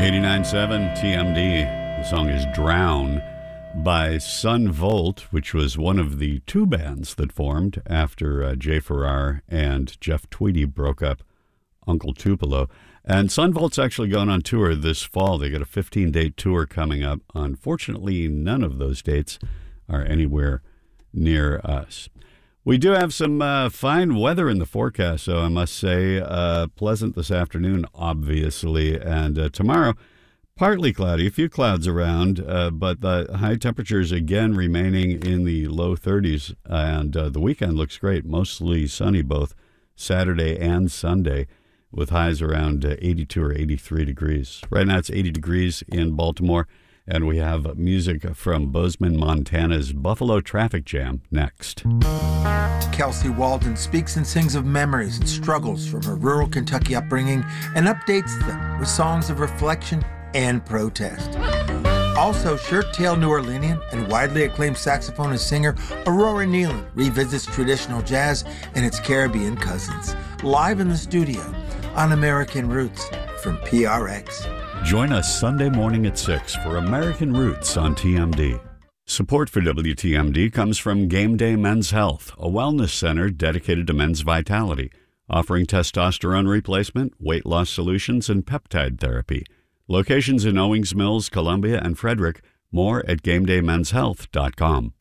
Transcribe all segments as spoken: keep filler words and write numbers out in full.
eighty-nine point seven T M D. The song is Drown by Son Volt, which was one of the two bands that formed after uh, Jay Farrar and Jeff Tweedy broke up Uncle Tupelo. And Son Volt's actually going on tour this fall. They got a fifteen-date tour coming up. Unfortunately, none of those dates are anywhere near us. We do have some uh, fine weather in the forecast, so I must say uh, pleasant this afternoon, obviously. And uh, tomorrow, partly cloudy, a few clouds around, uh, but the high temperatures again remaining in the low thirties. And uh, the weekend looks great, mostly sunny both Saturday and Sunday, with highs around uh, eighty-two or eighty-three degrees. Right now it's eighty degrees in Baltimore, and we have music from Bozeman, Montana's Buffalo Traffic Jam next. Kelsey Walden speaks and sings of memories and struggles from her rural Kentucky upbringing and updates them with songs of reflection and protest. Also, shirt-tailed New Orleanian and widely acclaimed saxophonist singer Aurora Nealon revisits traditional jazz and its Caribbean cousins, live in the studio on American Roots from P R X. Join us Sunday morning at six for American Roots on T M D. Support for W T M D comes from Game Day Men's Health, a wellness center dedicated to men's vitality, offering testosterone replacement, weight loss solutions, and peptide therapy. Locations in Owings Mills, Columbia, and Frederick. More at game day men's health dot com.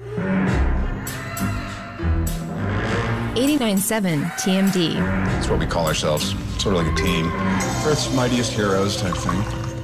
eighty-nine point seven T M D. It's what we call ourselves, sort of like a team. Earth's mightiest heroes type thing.